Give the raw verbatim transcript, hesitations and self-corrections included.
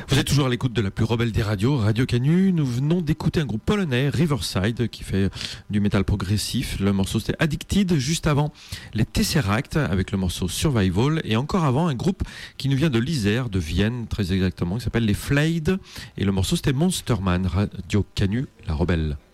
Vous êtes toujours à l'écoute de la plus rebelle des radios, Radio Canu. Nous venons d'écouter un groupe polonais, Riverside, qui fait du métal progressif. Le morceau c'était Addicted, juste avant les Tesseract avec le morceau Survival, et encore avant un groupe qui nous vient de l'Isère, de Vienne très exactement, qui s'appelle les Flayed, et le morceau c'était Monsterman. Radio Canu, la rebelle.